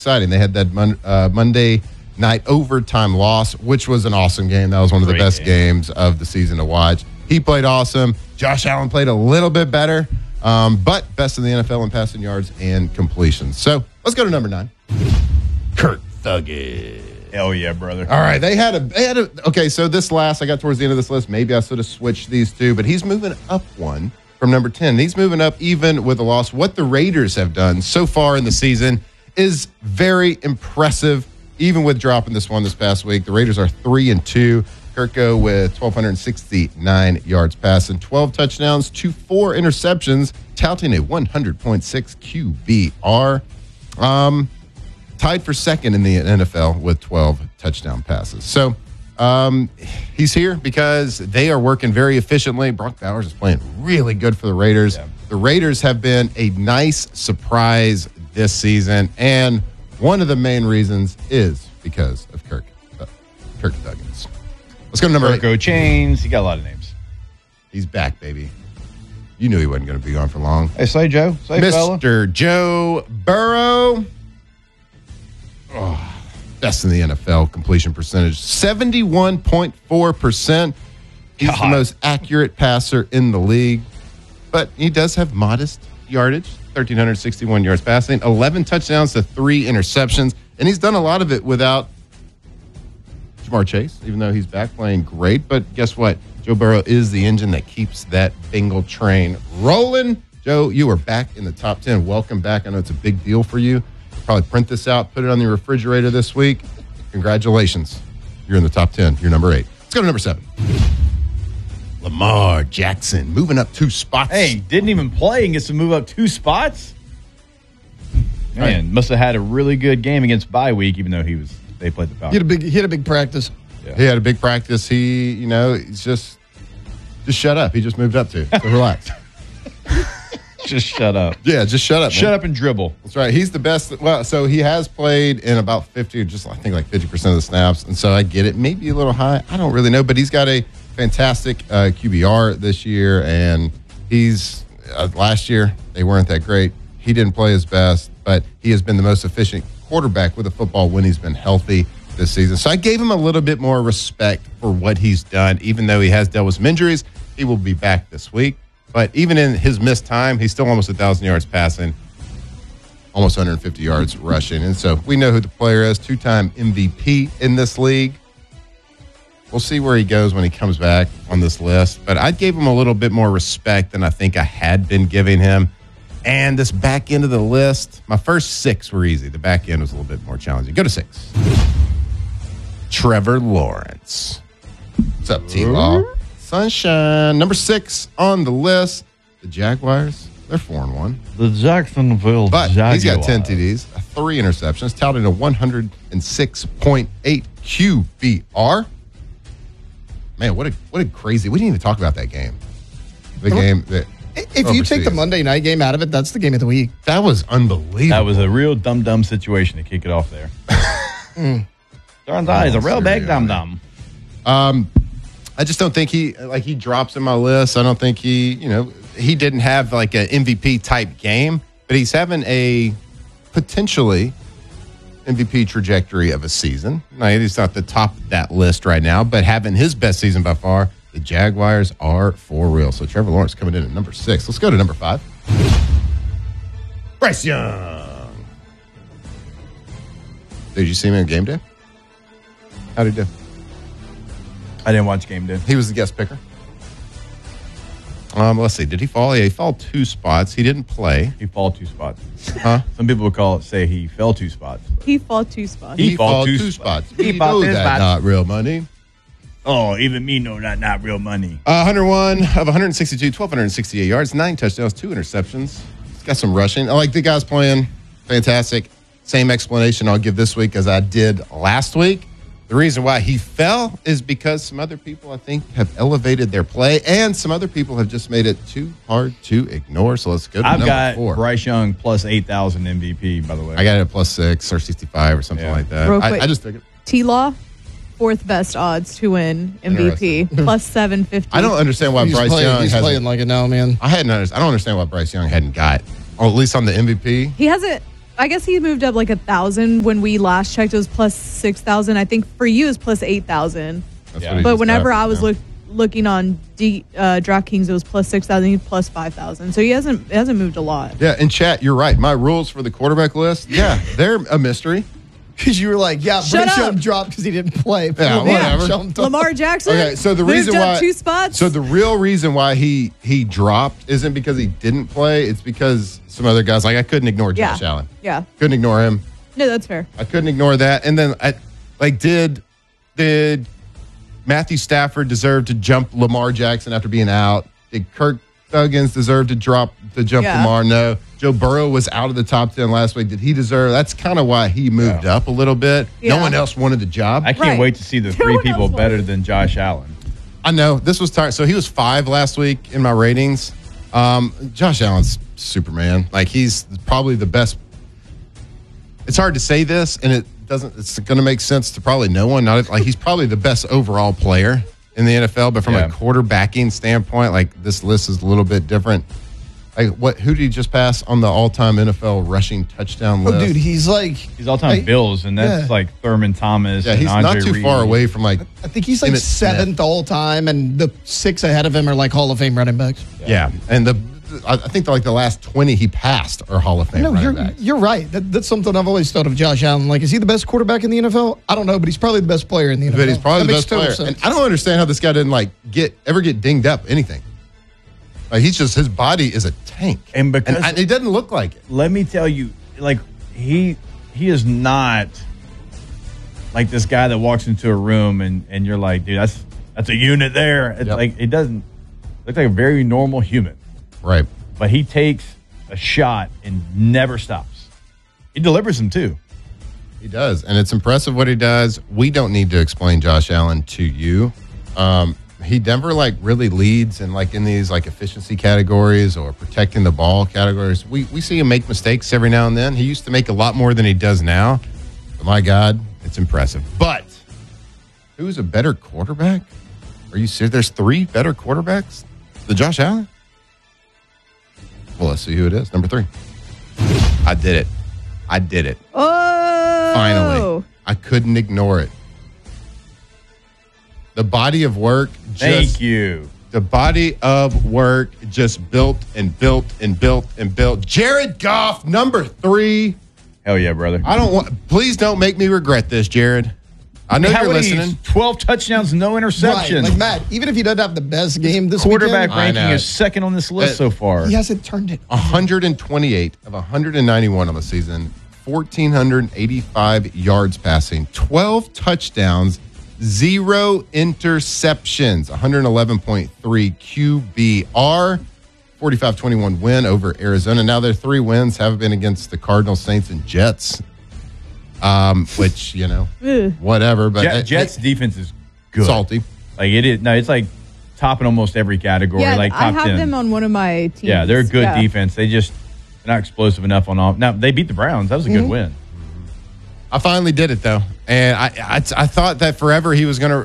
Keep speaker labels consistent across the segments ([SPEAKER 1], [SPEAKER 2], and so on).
[SPEAKER 1] exciting. They had that Monday night overtime loss, which was an awesome game. That was one of the best games of the season to watch. He played awesome. Josh Allen played a little bit better, but best in the NFL in passing yards and completions. So let's go to number 9. Kurt Thuggett.
[SPEAKER 2] Hell yeah, brother.
[SPEAKER 1] All right, they had a okay, so this last, I got towards the end of this list. Maybe I should have switched these two, but he's moving up one from number 10. He's moving up even with a loss. What the Raiders have done so far in the season is very impressive, even with dropping this one this past week. The Raiders are 3-2. Kirko with 1,269 yards passing, 12 touchdowns to 4 interceptions, touting a 100.6 QBR. Tied for second in the NFL with 12 touchdown passes. So he's here because they are working very efficiently. Brock Bowers is playing really good for the Raiders. Yeah. The Raiders have been a nice surprise this season, and one of the main reasons is because of Kirk Thuggins. Let's go to number 8.
[SPEAKER 2] Kirko Chains. He got a lot of names.
[SPEAKER 1] He's back, baby. You knew he wasn't going to be gone for long.
[SPEAKER 2] Hey, say Joe. Say
[SPEAKER 1] Mr.
[SPEAKER 2] fella.
[SPEAKER 1] Joe Burrow. Oh, best in the NFL completion percentage, 71.4%. He's the most accurate passer in the league, but he does have modest yardage, 1,361 yards passing, 11 touchdowns to 3 interceptions, and he's done a lot of it without Ja'Marr Chase, even though he's back playing great. But guess what? Joe Burrow is the engine that keeps that Bengal train rolling. Joe, you are back in the top 10. Welcome back. I know it's a big deal for you. Probably print this out, put it on the refrigerator this week. Congratulations. You're in the top 10. You're number 8. Let's go to number 7. Lamar Jackson moving up 2 spots.
[SPEAKER 2] Hey, didn't even play and gets to move up 2 spots? Man, must have had a really good game against bye week, even though they played the Falcons.
[SPEAKER 3] He had a big practice.
[SPEAKER 1] Yeah. He had a big practice. He's just shut up. He just moved up 2. So relax.
[SPEAKER 2] Just shut up.
[SPEAKER 1] Yeah, just shut up.
[SPEAKER 2] Shut up and dribble.
[SPEAKER 1] That's right. He's the best. Well, so he has played in about 50, I think like 50% of the snaps. And so I get it. Maybe a little high. I don't really know. But he's got a fantastic QBR this year. And he's, last year, they weren't that great. He didn't play his best, but he has been the most efficient quarterback with the football when he's been healthy this season. So I gave him a little bit more respect for what he's done. Even though he has dealt with some injuries, he will be back this week. But even in his missed time, he's still almost 1,000 yards passing, almost 150 yards rushing. And so we know who the player is, 2-time MVP in this league. We'll see where he goes when he comes back on this list. But I gave him a little bit more respect than I think I had been giving him. And this back end of the list, my first 6 were easy. The back end was a little bit more challenging. Go to 6. Trevor Lawrence. What's up, T-Law? Sunshine. Number 6 on the list. The Jaguars, they're 4-1.
[SPEAKER 2] The Jacksonville
[SPEAKER 1] Jaguars.
[SPEAKER 2] Jaguars.
[SPEAKER 1] He's got 10 TDs, 3 interceptions, touting a 106.8 QBR. Man, what a crazy. We didn't even talk about that game. The game that
[SPEAKER 3] if you take the Monday night game out of it, that's the game of the week.
[SPEAKER 1] That was unbelievable.
[SPEAKER 2] That was a real dumb situation to kick it off there. Darn is a real big dumb.
[SPEAKER 1] I just don't think he drops in my list. I don't think he didn't have like an MVP type game, but he's having a potentially MVP trajectory of a season. Now, he's not the top of that list right now, but having his best season by far. The Jaguars are for real. So Trevor Lawrence coming in at number 6. Let's go to number 5. Bryce Young. Did you see him on game day? How'd he do?
[SPEAKER 2] I didn't watch game day.
[SPEAKER 1] He was the guest picker. Let's see. Did he fall? Yeah, he fell 2 spots. He didn't play.
[SPEAKER 2] He fall 2 spots.
[SPEAKER 1] Huh?
[SPEAKER 2] Some people would say he fell 2 spots.
[SPEAKER 4] He fall 2 spots.
[SPEAKER 1] He fall 2 spots.
[SPEAKER 2] He
[SPEAKER 1] fall
[SPEAKER 2] know that
[SPEAKER 1] not real money.
[SPEAKER 2] Oh, even me know that not real money.
[SPEAKER 1] 101 of 162, 1,268 yards, 9 touchdowns, 2 interceptions. He's got some rushing. I like the guys playing fantastic. Same explanation I'll give this week as I did last week. The reason why he fell is because some other people, I think, have elevated their play, and some other people have just made it too hard to ignore. So let's go to number 4.
[SPEAKER 2] I've got Bryce Young plus 8,000 MVP, by the way.
[SPEAKER 1] I got it at plus 6 or 65 or something like that. I just figured.
[SPEAKER 4] T-Law, 4th best odds to win MVP, plus 750.
[SPEAKER 1] I don't understand why Bryce Young
[SPEAKER 3] he's playing like it now, man.
[SPEAKER 1] I don't understand why Bryce Young hadn't got, or at least on the MVP.
[SPEAKER 4] He hasn't. I guess he moved up like 1,000 when we last checked. It was plus 6,000. I think for you it's plus 8,000. But whenever I was looking on DraftKings, it was plus 6,000. He's plus 5,000. So he hasn't moved a lot.
[SPEAKER 1] Yeah, in chat, you're right. My rules for the quarterback list, they're a mystery.
[SPEAKER 3] Because you were like, Bryce dropped because he didn't play.
[SPEAKER 1] Yeah, whatever.
[SPEAKER 4] Lamar Jackson.
[SPEAKER 1] Okay, so the reason
[SPEAKER 4] moved
[SPEAKER 1] why
[SPEAKER 4] up 2 spots.
[SPEAKER 1] So the real reason why he dropped isn't because he didn't play. It's because some other guys, like I couldn't ignore Josh Allen.
[SPEAKER 4] Yeah.
[SPEAKER 1] Couldn't ignore him.
[SPEAKER 4] No, that's fair.
[SPEAKER 1] I couldn't ignore that. And then did Matthew Stafford deserve to jump Lamar Jackson after being out? Did Kirk Cousins deserve to jump Lamar? No. Joe Burrow was out of the top 10 last week. Did he deserve? That's kind of why he moved up a little bit.
[SPEAKER 4] Yeah.
[SPEAKER 1] No one else wanted the job.
[SPEAKER 2] I can't wait to see the 3 people better than Josh Allen.
[SPEAKER 1] I know. This was tired. So he was 5 last week in my ratings. Josh Allen's Superman. Like, he's probably the best. It's hard to say this, and it's going to make sense to probably no one. He's probably the best overall player in the NFL, but from a quarterbacking standpoint, like, this list is a little bit different. Like, who did he just pass on the all-time NFL rushing touchdown list?
[SPEAKER 3] Oh, dude, he's
[SPEAKER 2] all-time Bills, and that's like Thurman Thomas.
[SPEAKER 1] Yeah,
[SPEAKER 2] and
[SPEAKER 1] he's
[SPEAKER 2] Andre
[SPEAKER 1] not too
[SPEAKER 2] Reed.
[SPEAKER 1] far away from like.
[SPEAKER 3] I think he's like 7th all-time, and the 6 ahead of him are like Hall of Fame running backs.
[SPEAKER 1] Yeah, and I think the last 20 he passed are Hall of Fame running backs.
[SPEAKER 3] You're right. That's something I've always thought of Josh Allen. Like, is he the best quarterback in the NFL? I don't know, but he's probably the best player in the NFL.
[SPEAKER 1] But he's probably the
[SPEAKER 3] That
[SPEAKER 1] best player.
[SPEAKER 3] makes total
[SPEAKER 1] And
[SPEAKER 3] sense.
[SPEAKER 1] I don't understand how this guy didn't ever get dinged up anything. Like, his body is a tank,
[SPEAKER 2] and because
[SPEAKER 1] it doesn't look like it.
[SPEAKER 2] Let me tell you, like, he is not like this guy that walks into a room and you're like, dude, that's a unit there. It's like, it doesn't look like a very normal human,
[SPEAKER 1] right?
[SPEAKER 2] But he takes a shot and never stops. He delivers them too.
[SPEAKER 1] He does, and it's impressive what he does. We don't need to explain Josh Allen to you. Denver really leads in in these efficiency categories or protecting the ball categories. We see him make mistakes every now and then. He used to make a lot more than he does now. But my God, it's impressive. But who's a better quarterback? Are you serious? There's 3 better quarterbacks than Josh Allen? Well, let's see who it is. Number 3. I did it.
[SPEAKER 4] Oh!
[SPEAKER 1] Finally. I couldn't ignore it. The body of work
[SPEAKER 2] Thank you.
[SPEAKER 1] The body of work just built and built and built and built. Jared Goff, number 3.
[SPEAKER 2] Hell yeah, brother.
[SPEAKER 1] Please don't make me regret this, Jared. I know you're listening.
[SPEAKER 2] 12 touchdowns, no interceptions.
[SPEAKER 3] Right. Like, Matt, even if he doesn't have the best game this
[SPEAKER 2] quarterback
[SPEAKER 3] weekend,
[SPEAKER 2] ranking is second on this list so far.
[SPEAKER 3] He hasn't turned it.
[SPEAKER 1] 128 of 191 on the season, 1,485 yards passing, 12 touchdowns, 0 interceptions, 111.3 QBR, 45-21 win over Arizona. Now their 3 wins have been against the Cardinals, Saints, and Jets. Which, whatever. But
[SPEAKER 2] Jets defense is good.
[SPEAKER 1] Salty.
[SPEAKER 2] Like it is. No, it's like top in almost every category.
[SPEAKER 4] Yeah,
[SPEAKER 2] like top
[SPEAKER 4] I have
[SPEAKER 2] 10.
[SPEAKER 4] them on one of my teams.
[SPEAKER 2] Yeah, they're a good defense. They're not explosive enough on all. Now they beat the Browns. That was a good win.
[SPEAKER 1] I finally did it though, and I thought that forever he was going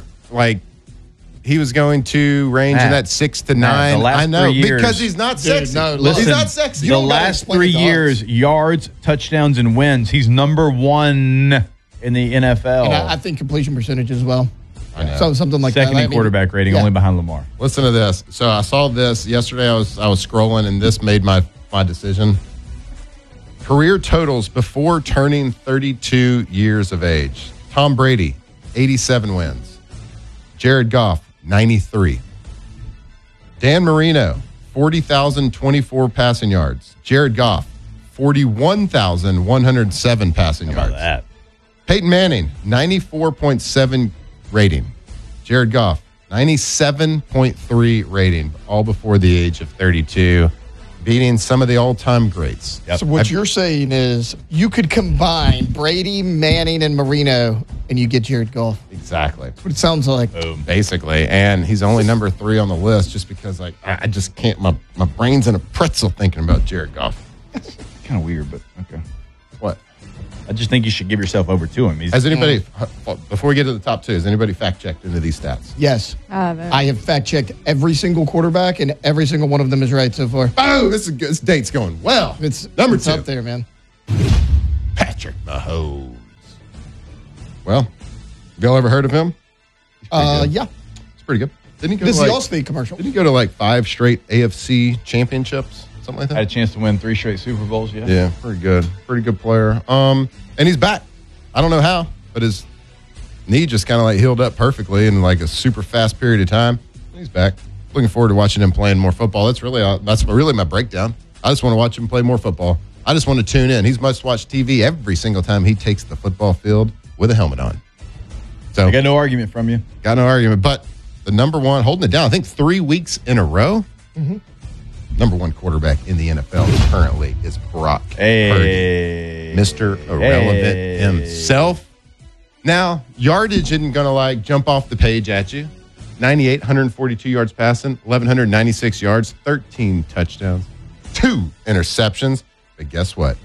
[SPEAKER 1] to range in that 6 to 9.
[SPEAKER 2] The last
[SPEAKER 1] I know
[SPEAKER 2] 3 years,
[SPEAKER 1] because he's not sexy.
[SPEAKER 2] Listen,
[SPEAKER 1] he's not sexy.
[SPEAKER 2] The last 3 years, yards, touchdowns, and wins, he's number 1 in the NFL.
[SPEAKER 3] And I think completion percentage as well.
[SPEAKER 1] I know.
[SPEAKER 3] So something like
[SPEAKER 2] Second
[SPEAKER 3] that.
[SPEAKER 2] in quarterback rating, only behind Lamar.
[SPEAKER 1] Listen to this. So I saw this yesterday. I was scrolling, and this made my decision. Career totals before turning 32 years of age. Tom Brady, 87 wins. Jared Goff, 93. Dan Marino, 40,024 passing yards. Jared Goff, 41,107 passing yards.
[SPEAKER 2] How about that?
[SPEAKER 1] Peyton Manning, 94.7 rating. Jared Goff, 97.3 rating, all before the age of 32, beating some of the all-time greats.
[SPEAKER 2] Yep.
[SPEAKER 3] So what you're saying is you could combine Brady, Manning, and Marino, and you get Jared Goff.
[SPEAKER 1] Exactly.
[SPEAKER 3] That's what it sounds like.
[SPEAKER 2] Boom.
[SPEAKER 1] Basically. And he's only number 3 on the list just because I just can't, my brain's in a pretzel thinking about Jared Goff.
[SPEAKER 2] Kind of weird, but okay.
[SPEAKER 1] What?
[SPEAKER 2] I just think you should give yourself over to him.
[SPEAKER 1] Has anybody, before we get to the top 2, has anybody fact-checked into these stats?
[SPEAKER 3] Yes. I have fact-checked every single quarterback, and every single one of them is right so far.
[SPEAKER 1] Oh, this date's going well.
[SPEAKER 3] It's
[SPEAKER 1] number
[SPEAKER 3] it's
[SPEAKER 1] 2.
[SPEAKER 3] up there, man.
[SPEAKER 1] Mahomes. Well, have y'all ever heard of him?
[SPEAKER 3] Yeah.
[SPEAKER 1] It's pretty good. Didn't he go
[SPEAKER 3] This
[SPEAKER 1] to
[SPEAKER 3] is the
[SPEAKER 1] like,
[SPEAKER 3] Allstate commercial.
[SPEAKER 1] Didn't he go to like 5 straight AFC championships? Something like that?
[SPEAKER 2] Had a chance to win 3 straight Super Bowls, yeah.
[SPEAKER 1] Yeah, pretty good. Pretty good player. And he's back. I don't know how, but his knee just kind of like healed up perfectly in like a super fast period of time. He's back. Looking forward to watching him playing more football. That's really my breakdown. I just want to watch him play more football. I just want to tune in. He's must-watch TV every single time he takes the football field with a helmet on. So
[SPEAKER 2] I got no argument from you.
[SPEAKER 1] Got no argument. But the number one, holding it down, I think 3 weeks in a row. Mm-hmm. Number one quarterback in the NFL currently is Brock Purdy. Mr. Irrelevant himself. Now, yardage isn't going to like jump off the page at you. 98, 142 yards passing, 1,196 yards, 13 touchdowns, 2 interceptions. But guess what?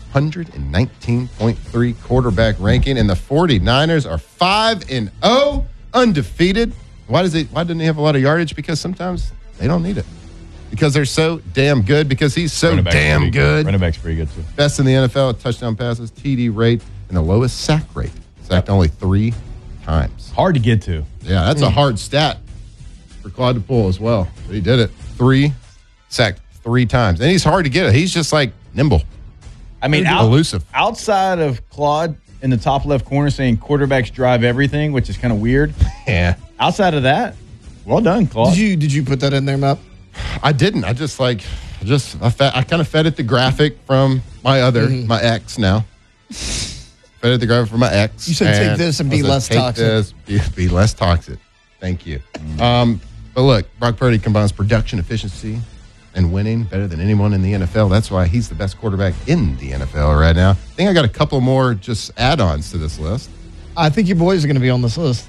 [SPEAKER 1] 119.3 quarterback ranking, and the 49ers are 5-0, undefeated. Why didn't he have a lot of yardage? Because sometimes they don't need it. Because they're so damn good. Because he's so damn good.
[SPEAKER 2] Running back's pretty good too.
[SPEAKER 1] Best in the NFL, touchdown passes, TD rate, and the lowest sack rate. Sacked only 3 times.
[SPEAKER 2] Hard to get to.
[SPEAKER 1] Yeah, that's a hard stat for Claude to pull as well. But he did it. Sacked 3 times. And he's hard to get. He's just like nimble.
[SPEAKER 2] I mean,
[SPEAKER 1] elusive.
[SPEAKER 2] Outside of Claude in the top left corner saying quarterbacks drive everything, which is kind of weird.
[SPEAKER 1] Yeah.
[SPEAKER 2] Outside of that, well done, Claude.
[SPEAKER 3] Did you put that in there, Matt?
[SPEAKER 1] I didn't. I kind of fed it the graphic from my ex now. Fed it the graphic from my ex.
[SPEAKER 3] You said take this and be less toxic.
[SPEAKER 1] Be less toxic. Thank you. But look, Brock Purdy combines production efficiency and winning better than anyone in the NFL. That's why he's the best quarterback in the NFL right now. I think I got a couple more just add-ons to this list.
[SPEAKER 3] I think your boys are going to be on this list.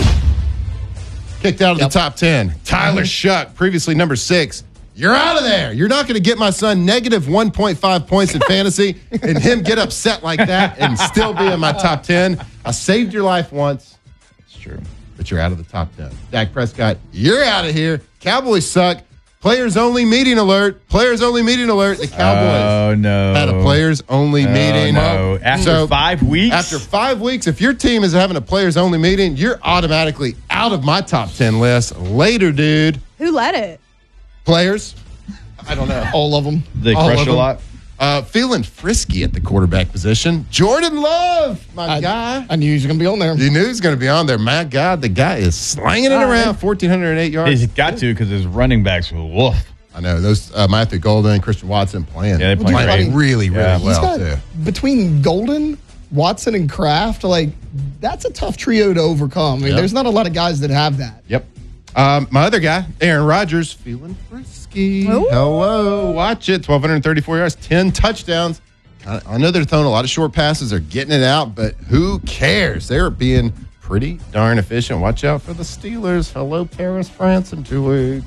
[SPEAKER 1] Kicked out of the top 10. Tyler Shuck, previously number 6. You're out of there. You're not going to get my son negative 1.5 points in fantasy and him get upset like that and still be in my top 10. I saved your life once.
[SPEAKER 2] It's true.
[SPEAKER 1] But you're out of the top 10. Dak Prescott, you're out of here. Cowboys suck. Players only meeting alert. Players only meeting alert. The Cowboys had a players only meeting.
[SPEAKER 2] No. After 5 weeks?
[SPEAKER 1] After 5 weeks, if your team is having a players only meeting, you're automatically out of my top 10 list. Later, dude.
[SPEAKER 4] Who led it?
[SPEAKER 1] Players. I don't know.
[SPEAKER 3] All of them.
[SPEAKER 2] They crush a lot.
[SPEAKER 1] Feeling frisky at the quarterback position. Jordan Love, my guy.
[SPEAKER 3] I knew he was going to be on there.
[SPEAKER 1] You knew he was going to be on there. My God, the guy is slanging it around. 1,408 yards.
[SPEAKER 2] He's got to because his running backs were woof.
[SPEAKER 1] I know. Those Matthew Golden, Christian Watson playing.
[SPEAKER 2] Yeah, they play
[SPEAKER 1] really well, too.
[SPEAKER 3] Between Golden, Watson, and Kraft, that's a tough trio to overcome. I mean, there's not a lot of guys that have that.
[SPEAKER 1] Yep. My other guy, Aaron Rodgers, feeling frisky. Ooh. Hello. Watch it. 1,234 yards, 10 touchdowns. I know they're throwing a lot of short passes. They're getting it out, but who cares? They're being pretty darn efficient. Watch out for the Steelers. Hello, Paris, France in 2 weeks.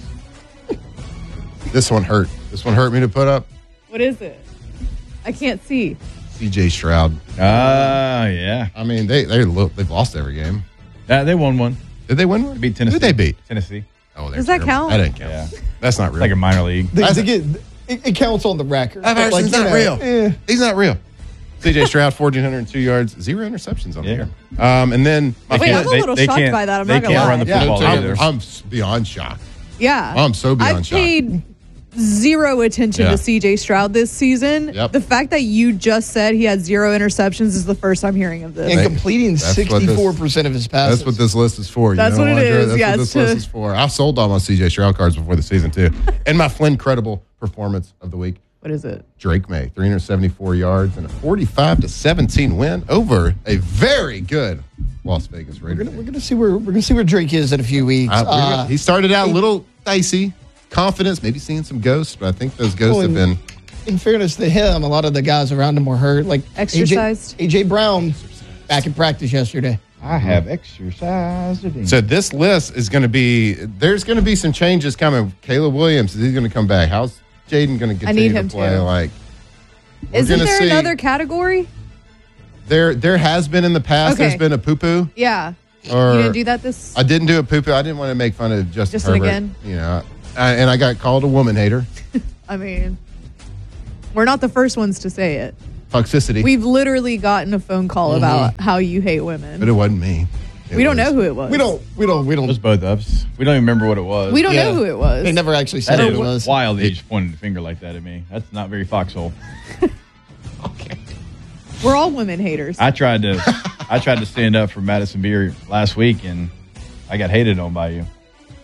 [SPEAKER 1] This one hurt. This one hurt me to put up.
[SPEAKER 4] What is it? I can't see.
[SPEAKER 1] CJ Stroud.
[SPEAKER 2] Yeah.
[SPEAKER 1] I mean, they've lost every game.
[SPEAKER 2] They won one.
[SPEAKER 1] Did they win one?
[SPEAKER 2] They beat Tennessee.
[SPEAKER 1] Who did they beat?
[SPEAKER 2] Tennessee.
[SPEAKER 1] Oh,
[SPEAKER 4] does that count?
[SPEAKER 1] That didn't count.
[SPEAKER 2] Yeah.
[SPEAKER 1] That's not real.
[SPEAKER 2] It's like a minor league.
[SPEAKER 3] It counts on the record.
[SPEAKER 1] He's not real. He's not real. CJ Stroud, 1,402 yards, 0 interceptions on the year. And then
[SPEAKER 4] I'm a little shocked by that. I'm not
[SPEAKER 2] gonna lie. Run the football either.
[SPEAKER 1] I'm beyond shocked.
[SPEAKER 4] Yeah.
[SPEAKER 1] I'm so beyond shocked.
[SPEAKER 4] I've paid zero attention to CJ Stroud this season.
[SPEAKER 1] Yep.
[SPEAKER 4] The fact that you just said he had 0 interceptions is the first I'm hearing of this.
[SPEAKER 3] And completing 64% of his passes.
[SPEAKER 1] That's what this list is for.
[SPEAKER 4] That's what it is.
[SPEAKER 1] That's what this list is for. I sold all my CJ Stroud cards before the season, too. And my Flynn Credible performance of the week.
[SPEAKER 4] What is it?
[SPEAKER 1] Drake May, 374 yards and a 45-17 win over a very good Las Vegas Raiders.
[SPEAKER 3] We're gonna see where Drake is in a few weeks.
[SPEAKER 1] He started out a little dicey, confidence, maybe seeing some ghosts, but I think those ghosts have been.
[SPEAKER 3] In fairness to him, a lot of the guys around him were hurt. Like
[SPEAKER 4] exercised.
[SPEAKER 3] AJ Brown back in practice yesterday.
[SPEAKER 2] I have exercised today.
[SPEAKER 1] So this list is going to be. There's going to be some changes coming. Caleb Williams, is he going to come back? How's Jaden going to continue to play?
[SPEAKER 4] Too. Isn't there another category?
[SPEAKER 1] There has been in the past. Okay. There's been a poo-poo.
[SPEAKER 4] Yeah. You didn't do that this?
[SPEAKER 1] I didn't do a poo-poo. I didn't want to make fun of Justin Herbert.
[SPEAKER 4] Again?
[SPEAKER 1] And I got called a woman hater.
[SPEAKER 4] I mean, we're not the first ones to say it.
[SPEAKER 1] toxicity.
[SPEAKER 4] We've literally gotten a phone call about how you hate women.
[SPEAKER 1] But it wasn't me.
[SPEAKER 4] We don't know who it was.
[SPEAKER 3] We don't.
[SPEAKER 2] It was both of us. We don't even remember what it was.
[SPEAKER 4] We don't know who it was.
[SPEAKER 3] They never actually said
[SPEAKER 2] That
[SPEAKER 3] who
[SPEAKER 2] is
[SPEAKER 3] it was.
[SPEAKER 2] wild that you just pointed a finger like that at me. That's not very foxhole.
[SPEAKER 1] Okay.
[SPEAKER 4] We're all women haters.
[SPEAKER 2] I tried to stand up for Madison Beer last week, and I got hated on by you.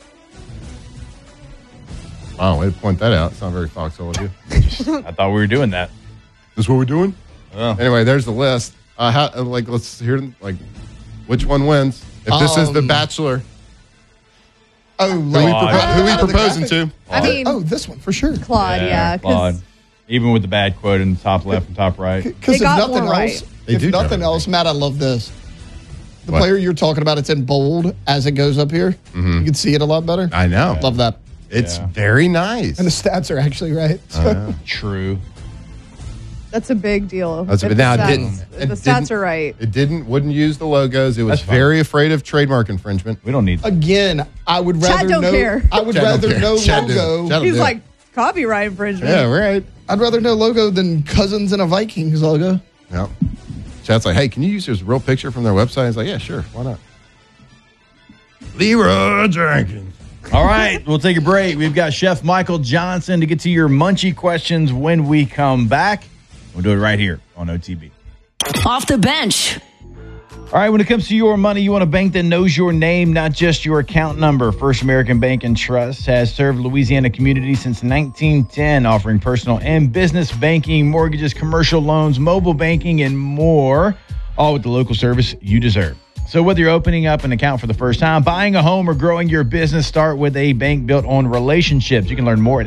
[SPEAKER 1] Wow, way to point that out. It's not very foxhole of you.
[SPEAKER 2] I thought we were doing that.
[SPEAKER 1] This is what we're doing?
[SPEAKER 2] Oh.
[SPEAKER 1] Anyway, there's the list. Let's hear which one wins. If this is The Bachelor,
[SPEAKER 3] Oh,
[SPEAKER 1] who we proposing to?
[SPEAKER 4] I mean,
[SPEAKER 3] this one for sure.
[SPEAKER 4] Claude, yeah.
[SPEAKER 2] Claude. Even with the bad quote in the top left and top right.
[SPEAKER 3] Because if
[SPEAKER 4] got
[SPEAKER 3] nothing
[SPEAKER 4] more
[SPEAKER 3] else,
[SPEAKER 4] right.
[SPEAKER 1] They do
[SPEAKER 3] nothing else, Matt, I love this. The
[SPEAKER 1] What?
[SPEAKER 3] player you're talking about, it's in bold as it goes up here. You can see it a lot better.
[SPEAKER 1] I know.
[SPEAKER 3] Love that.
[SPEAKER 1] It's
[SPEAKER 2] Yeah.
[SPEAKER 1] very nice.
[SPEAKER 3] And the stats are actually right. So.
[SPEAKER 2] True.
[SPEAKER 4] That's a big deal.
[SPEAKER 1] That's a
[SPEAKER 4] If
[SPEAKER 1] big-
[SPEAKER 4] the
[SPEAKER 1] now, it
[SPEAKER 4] stats-
[SPEAKER 1] didn't-
[SPEAKER 4] if
[SPEAKER 1] it
[SPEAKER 4] the stats
[SPEAKER 1] didn't-
[SPEAKER 4] are right.
[SPEAKER 1] It wouldn't use the logos. It was
[SPEAKER 2] That's fine.
[SPEAKER 1] very afraid of trademark infringement.
[SPEAKER 2] We don't need
[SPEAKER 3] Again, I would
[SPEAKER 4] Chad
[SPEAKER 3] rather
[SPEAKER 4] don't
[SPEAKER 3] know.
[SPEAKER 4] care.
[SPEAKER 3] I would
[SPEAKER 1] Chad don't
[SPEAKER 3] rather
[SPEAKER 1] care.
[SPEAKER 3] know
[SPEAKER 1] Chad do.
[SPEAKER 3] logo.
[SPEAKER 1] Chad-
[SPEAKER 4] He's
[SPEAKER 1] Yeah.
[SPEAKER 4] like, copyright infringement.
[SPEAKER 1] Yeah, right.
[SPEAKER 3] I'd rather know logo than Cousins and a Vikings logo.
[SPEAKER 1] Yeah. Chad's like, hey, can you use this real picture from their website? He's like, yeah, sure. Why not? Leroy Jenkins.
[SPEAKER 2] All right, we'll take a break. We've got Chef Michael Johnson to get to your munchie questions when we come back. We'll do it right here on OTB.
[SPEAKER 5] Off the bench.
[SPEAKER 2] All right, when it comes to your money, you want a bank that knows your name, not just your account number. First American Bank and Trust has served Louisiana community since 1910, offering personal and business banking, mortgages, commercial loans, mobile banking, and more, all with the local service you deserve. So whether you're opening up an account for the first time, buying a home, or growing your business, start with a bank built on relationships. You can learn more at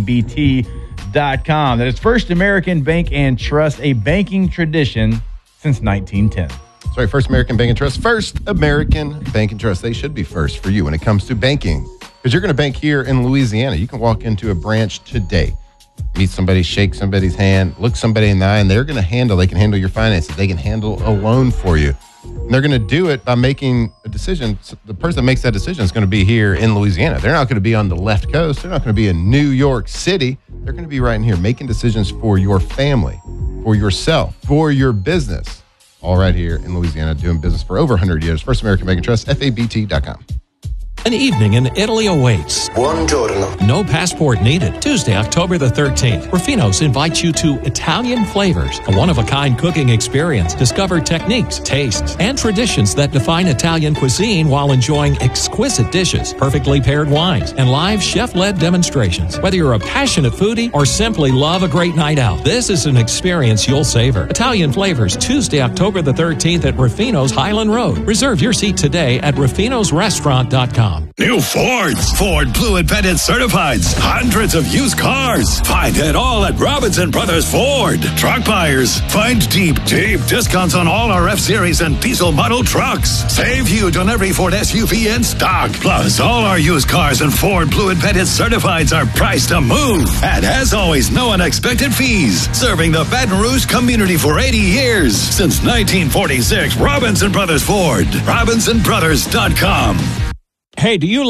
[SPEAKER 2] FABT.com. That is First American Bank and Trust, a banking tradition since 1910.
[SPEAKER 1] Sorry, First American Bank and Trust. First American Bank and Trust. They should be first for you when it comes to banking. Because you're going to bank here in Louisiana. You can walk into a branch today, meet somebody, shake somebody's hand, look somebody in the eye, and they can handle your finances. They can handle a loan for you. And they're going to do it by making a decision. So the person that makes that decision is going to be here in Louisiana. They're not going to be on the left coast. They're not going to be in New York City. They're going to be right in here making decisions for your family, for yourself, for your business. All right here in Louisiana, doing business for over 100 years. First American Bank and Trust, FABT.com.
[SPEAKER 6] An evening in Italy awaits.
[SPEAKER 7] Buongiorno.
[SPEAKER 6] No passport needed. Tuesday, October the 13th. Rufino's invites you to Italian Flavors, a one-of-a-kind cooking experience. Discover techniques, tastes, and traditions that define Italian cuisine while enjoying exquisite dishes, perfectly paired wines, and live chef-led demonstrations. Whether you're a passionate foodie or simply love a great night out, this is an experience you'll savor. Italian Flavors, Tuesday, October the 13th at Rufino's Highland Road. Reserve your seat today at rufinosrestaurant.com.
[SPEAKER 8] New Fords. Ford Blue and Bennett Certifieds. Hundreds of used cars. Find it all at Robinson Brothers Ford. Truck buyers. Find deep discounts on all our F-Series and diesel model trucks. Save huge on every Ford SUV in stock. Plus, all our used cars and Ford Blue and Bennett Certifieds are priced to move. And as always, no unexpected fees. Serving the Baton Rouge community for 80 years. Since 1946, Robinson Brothers Ford. RobinsonBrothers.com.
[SPEAKER 6] Hey, do you